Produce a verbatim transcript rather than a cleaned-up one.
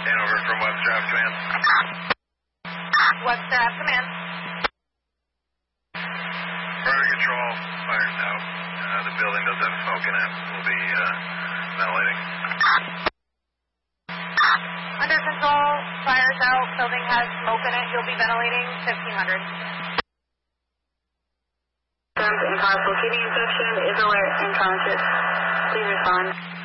Hanover from Webster Ave Command. Webster Ave Command. Fire control, fire's out. Uh, the building does have smoke in it. We'll be uh, ventilating. Under control, fire's out, building has smoke in it. You'll be ventilating fifteen hundred. Impossible shooting inspection is alert in transit. Please respond.